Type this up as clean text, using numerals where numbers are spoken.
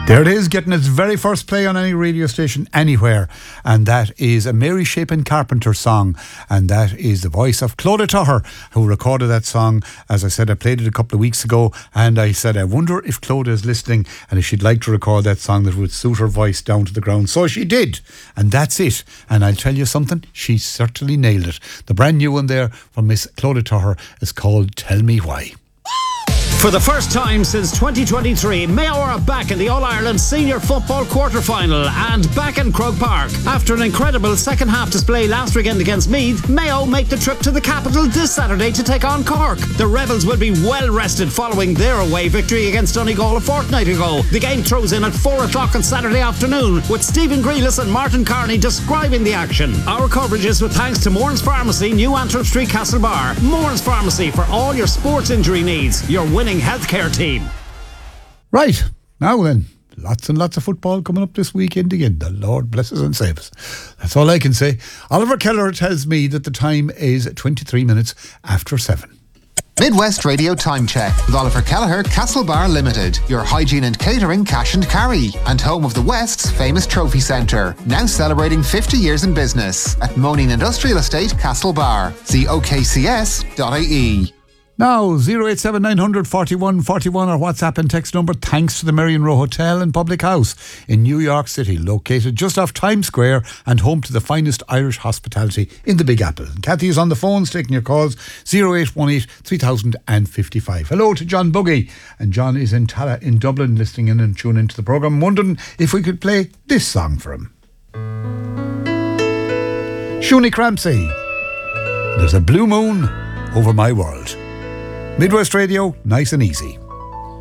There it is, getting its very first play on any radio station anywhere, and that is a Mary Shapin Carpenter song, and that is the voice of Clodagh Tucker, who recorded that song. As I said, I played it a couple of weeks ago, and I said I wonder if Clodagh is listening and if she'd like to record that song that would suit her voice down to the ground. So she did, and that's it. And I'll tell you something, she certainly nailed it. The brand new one there from Miss Clodagh Tucker is called Tell Me Why. For the first time since 2023, Mayo are back in the All-Ireland Senior Football Quarter-Final and back in Croke Park. After an incredible second-half display last weekend against Meath, Mayo make the trip to the capital this Saturday to take on Cork. The Rebels will be well-rested following their away victory against Donegal a fortnight ago. The game throws in at 4 o'clock on Saturday afternoon, with Stephen Grealis and Martin Carney describing the action. Our coverage is with thanks to Moran's Pharmacy, New Antrim Street, Castlebar. Moran's Pharmacy for all your sports injury needs. Your winning healthcare team. Right, now then, lots and lots of football coming up this weekend again. The Lord bless us and save us. That's all I can say. Oliver Keller tells me that the time is 23 minutes after 7. Midwest Radio Time Check with Oliver Kelleher, Castlebar Limited, your hygiene and catering cash and carry, and home of the West's famous trophy centre, now celebrating 50 years in business at Moaning Industrial Estate, Castlebar. See okcs.ie. Now, 087 900 41 41, our WhatsApp and text number, thanks to the Marion Row Hotel and Public House in New York City, located just off Times Square and home to the finest Irish hospitality in the Big Apple. And Kathy is on the phones taking your calls, 0818 3055. Hello to John Buggy, and John is in Tala in Dublin, listening in and tuning into the programme, wondering if we could play this song for him. Shuni Crampsey, There's a Blue Moon Over My World. Midwest Radio, nice and easy.